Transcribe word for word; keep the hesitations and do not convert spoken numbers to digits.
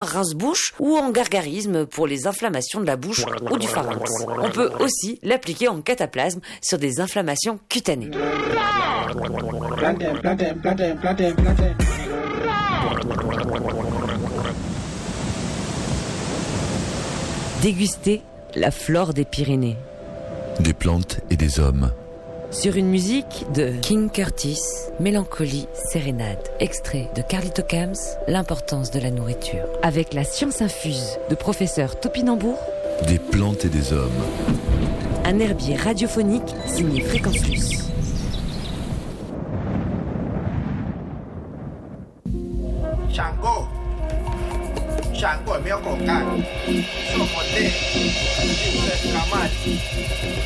rince-bouche ou en gargarisme pour les inflammations de la bouche ou du pharynx. On peut aussi l'appliquer en cataplasme sur des inflammations cutanées. Dégustez la flore des Pyrénées. Des plantes et des hommes. Sur une musique de King Curtis, Mélancolie Sérénade, extrait de Carlito Camps, L'importance de la nourriture. Avec la science infuse de professeur Topinambour. Des plantes et des hommes. Un herbier radiophonique signé Fréquence Plus. Shango, Shango, mio coca, sono te, Kamati.